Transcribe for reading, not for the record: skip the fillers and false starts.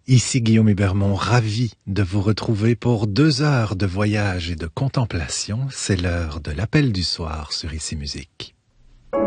Ici Guillaume Hubermont, ravi de vous retrouver pour 2 heures de voyage et de contemplation. C'est l'heure de l'appel du soir sur Ici Musique.